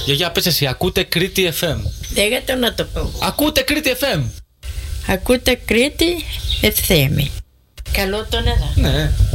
Γιαγιά, πες εσύ, ακούτε Κρήτη FM. Λέγατε να το πω. Ακούτε Κρήτη FM. Ακούτε Κρήτη FM. Καλό το νερά. Ναι.